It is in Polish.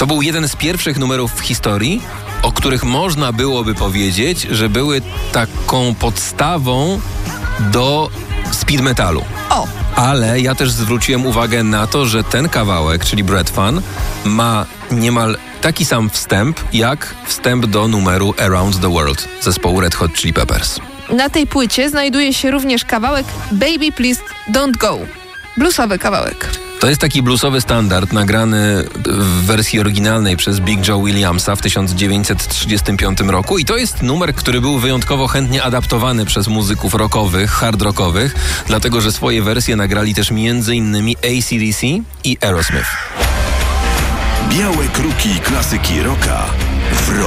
To był jeden z pierwszych numerów w historii, o których można byłoby powiedzieć, że były taką podstawą do speed metalu. O! Ale ja też zwróciłem uwagę na to, że ten kawałek, czyli Bread Fun, ma niemal taki sam wstęp, jak wstęp do numeru Around the World zespołu Red Hot Chili Peppers. Na tej płycie znajduje się również kawałek Baby Please Don't Go. Bluesowy kawałek. To jest taki bluesowy standard nagrany w wersji oryginalnej przez Big Joe Williamsa w 1935 roku i to jest numer, który był wyjątkowo chętnie adaptowany przez muzyków rockowych, hard rockowych, dlatego że swoje wersje nagrali też m.in. AC/DC i Aerosmith. Białe kruki klasyki rocka w